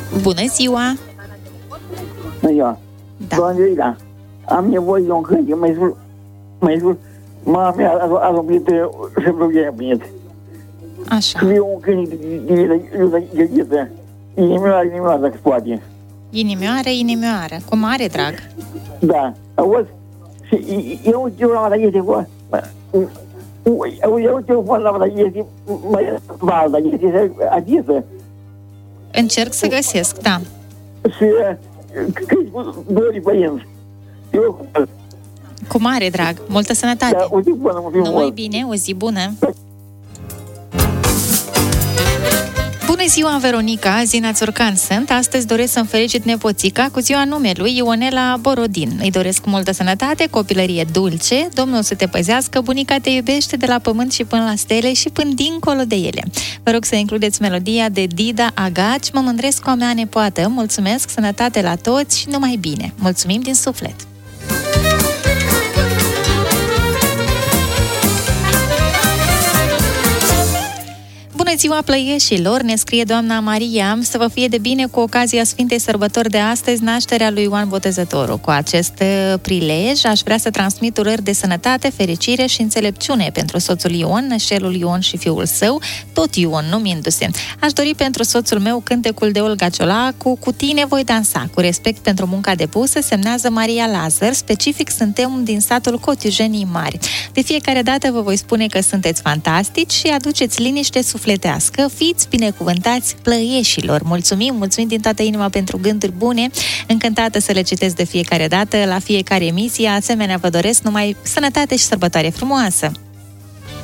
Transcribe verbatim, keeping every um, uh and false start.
Bună ziua! Bună ziua! Da. Doamne, am nevoie de un cânt, mai sus, mai sus, mama mea a vorbit și probleme primit. Așa. Și eu un cânt de ghiță, inimioară, inimioară, dacă se poate. Inimioară, inimioară, cu mare drag. Da, auzi? Și eu eu la mea este cu... Eu telefon la mea este mai valda, este adisă. Încerc să găsesc, da. Și câți cu doi părinți. Eu... Cu mare drag, multă sănătate. Da, o zi bună, mă fi Numai mult. bine, o zi bună. Bună ziua, Veronica, Zina Țurcan sunt. Astăzi doresc să-mi felicit nepoțica cu ziua numelui Ionela Borodin. Îi doresc multă sănătate, copilărie dulce, Domnul să te păzească, bunica te iubește de la pământ și până la stele și până dincolo de ele. Vă rog să includeți melodia de Dida Agaci, mă mândresc cu a mea nepoată. Mulțumesc, sănătate la toți și numai bine. Mulțumim din suflet! Bună ziua, plăieșilor! Ne scrie doamna Maria să vă fie de bine cu ocazia Sfintei Sărbători de astăzi, nașterea lui Ioan Botezătorul. Cu acest prilej aș vrea să transmit urări de sănătate, fericire și înțelepciune pentru soțul Ion, nășelul Ion și fiul său, tot Ion, numindu-se. Aș dori pentru soțul meu cântecul de Olga Ciolacu, Cu tine voi dansa, cu respect pentru munca depusă, semnează Maria Lazar, specific suntem din satul Cotiujenii Mari. De fiecare dată vă voi spune că sunteți fantastici și aduceți liniște sufletească. Fiți binecuvântați, plăieșilor! Mulțumim, mulțumim din toată inima pentru gânduri bune, încântată să le citesc de fiecare dată, la fiecare emisie. Asemenea, vă doresc numai sănătate și sărbătoare frumoasă!